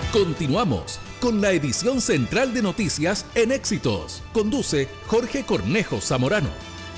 Continuamos con la edición central de noticias en Éxitos. Conduce Jorge Cornejo Zamorano.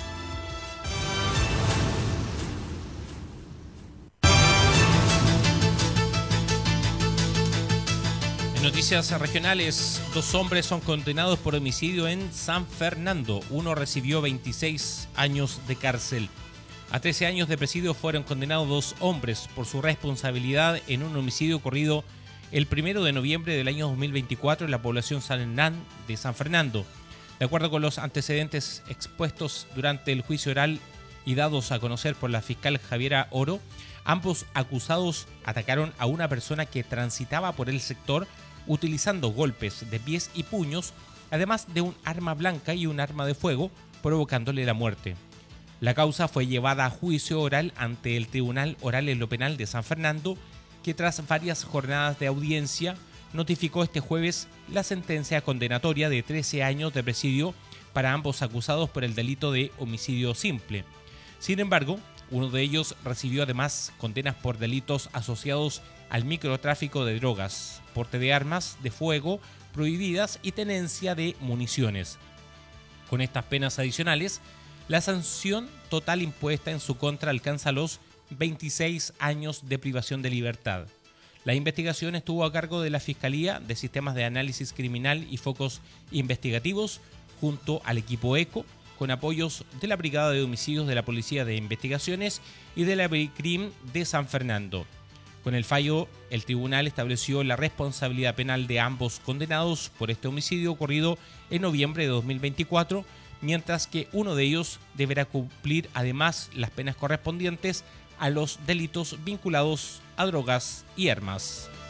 En noticias regionales, 2 hombres son condenados por homicidio en San Fernando. Uno recibió 26 años de cárcel. A 13 años de presidio fueron condenados 2 hombres por su responsabilidad en un homicidio ocurrido el 1 de noviembre del año 2024 en la población San Hernán de San Fernando. De acuerdo con los antecedentes expuestos durante el juicio oral y dados a conocer por la fiscal Javiera Oro, ambos acusados atacaron a una persona que transitaba por el sector utilizando golpes de pies y puños, además de un arma blanca y un arma de fuego, provocándole la muerte. La causa fue llevada a juicio oral ante el Tribunal Oral en lo Penal de San Fernando, que tras varias jornadas de audiencia notificó este jueves la sentencia condenatoria de 13 años de presidio para ambos acusados por el delito de homicidio simple. Sin embargo, uno de ellos recibió además condenas por delitos asociados al microtráfico de drogas, porte de armas de fuego prohibidas y tenencia de municiones. Con estas penas adicionales, la sanción total impuesta en su contra alcanza los 26 años de privación de libertad. La investigación estuvo a cargo de la Fiscalía de Sistemas de Análisis Criminal y Focos Investigativos junto al equipo ECO, con apoyos de la Brigada de Homicidios de la Policía de Investigaciones y de la BRICRIM de San Fernando. Con el fallo, el tribunal estableció la responsabilidad penal de ambos condenados por este homicidio ocurrido en noviembre de 2024, mientras que uno de ellos deberá cumplir además las penas correspondientes a los delitos vinculados a drogas y armas.